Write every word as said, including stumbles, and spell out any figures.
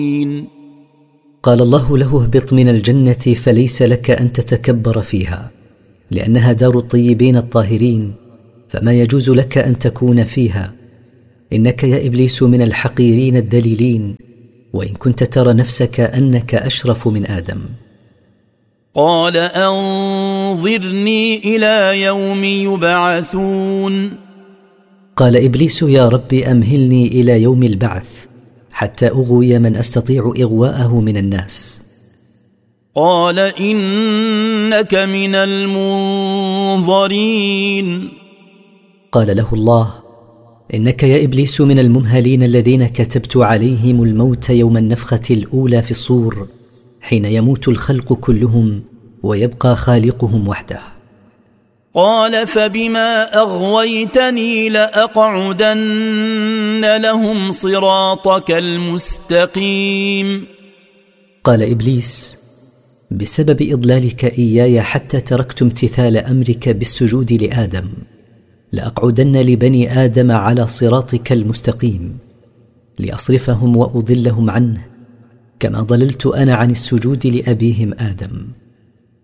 قال الله له: اهبط من الجنة فليس لك أن تتكبر فيها، لأنها دار الطيبين الطاهرين، فما يجوز لك أن تكون فيها. إنك يا إبليس من الحقيرين الدليلين، وإن كنت ترى نفسك أنك أشرف من آدم. قال أنظرني إلى يوم يبعثون. قال إبليس: يا رب أمهلني إلى يوم البعث حتى أغوي من أستطيع إغواءه من الناس. قال إنك من المنظرين. قال له الله: إنك يا إبليس من الممهلين الذين كتبت عليهم الموت يوم النفخة الأولى في الصور، حين يموت الخلق كلهم ويبقى خالقهم وحده. قال فبما أغويتني لأقعدن لهم صراطك المستقيم. قال إبليس: بسبب إضلالك إياي حتى تركت امتثال أمرك بالسجود لآدم، لأقعدن لبني آدم على صراطك المستقيم لأصرفهم وأضلهم عنه، كما ضللت أنا عن السجود لأبيهم آدم.